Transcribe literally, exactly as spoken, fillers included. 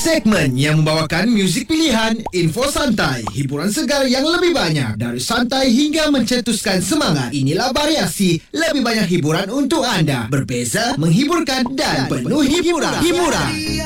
Segmen yang membawakan muzik pilihan, info santai, hiburan segar yang lebih banyak. Dari santai hingga mencetuskan semangat. Inilah variasi, lebih banyak hiburan untuk anda. Berbeza, menghiburkan dan penuh hiburan. Hiburan.